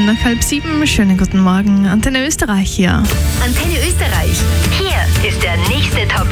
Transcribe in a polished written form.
nach 6:30. Schönen guten Morgen. Antenne Österreich hier. Antenne Österreich. Hier ist der nächste Top